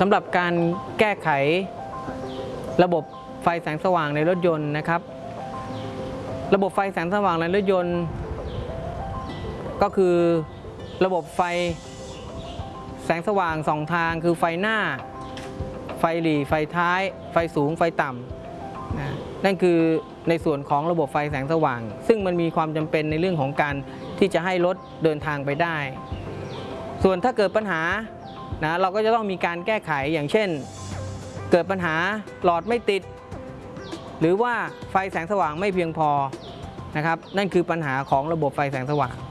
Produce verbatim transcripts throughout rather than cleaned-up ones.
ำหรับการแก้ไขระบบไฟแสงสว่างในรถยนต์นะครับระบบไฟแสงสว่างในรถยนต์ก็คือระบบไฟแสงสว่างสองทางคือไฟหน้าไฟหลีไฟท้ายไฟสูงไฟต่ำนะนั่นคือในส่วนของระบบไฟแสงสว่างซึ่งมันมีความจำเป็นในเรื่องของการที่จะให้รถเดินทางไปได้ส่วนถ้าเกิดปัญหานะเราก็จะต้องมีการแก้ไขอย่างเช่นเกิดปัญหาหลอดไม่ติดหรือว่าไฟแสงสว่างไม่เพียงพอนะครับนั่นคือปัญหาของระบบไฟแสงสว่าง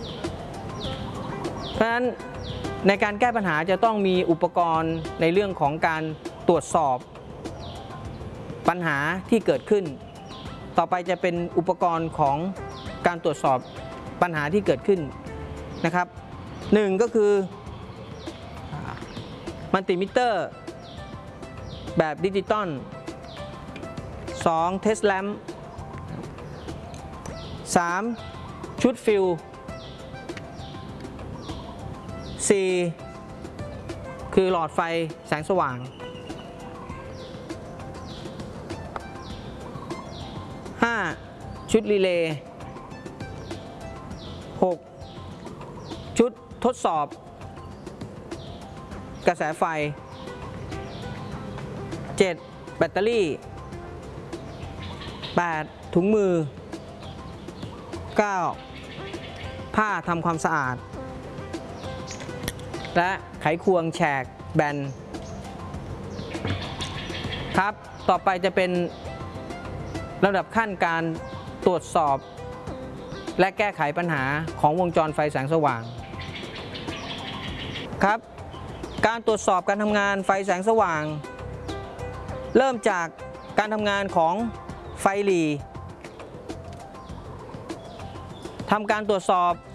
เพราะฉะนั้นในการแก้ปัญหาจะต้องมีอุปกรณ์ในเรื่องของการตรวจสอบปัญหาที่เกิดขึ้นต่อไปจะเป็นอุปกรณ์ของการตรวจสอบปัญหาที่เกิดขึ้นนะครับหนึ่งก็คือมัลติมิเตอร์แบบดิจิตอลสองเทสแลมป์สามชุดฟิลสี่คือหลอดไฟแสงสว่างห้าชุดรีเลย์หกชุดทดสอบกระแสไฟเจ็ดแบตเตอรี่แปดถุงมือเก้าผ้าทำความสะอาดและไขควงแฉกแบนครับต่อไปจะเป็นลำดับขั้นการตรวจสอบและแก้ไขปัญหาของวงจรไฟแสงสว่างครับการตรวจสอบการทำงานไฟแสงสว่างเริ่มจากการทำงานของไฟหลีทำการตรวจสอบ